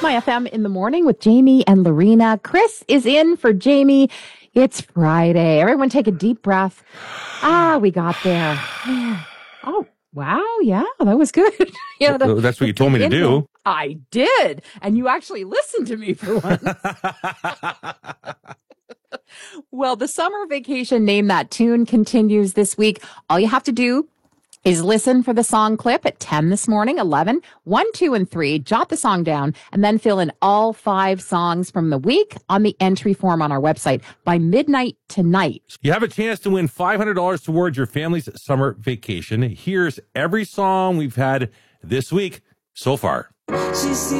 My FM in the morning with Jamie and Lorena. Chris is in for Jamie. It's Friday. Everyone take a deep breath. We got there. Oh, wow. Yeah, that was good. That's what you told me to do. I did. And you actually listened to me for once. Well, the summer vacation Name That Tune continues this week. All you have to do is listen for the song clip at 10 this morning, 11, 1, 2, and 3. Jot the song down and then fill in all 5 songs from the week on the entry form on our website by midnight tonight. You have a chance to win $500 towards your family's summer vacation. Here's every song we've had this week so far.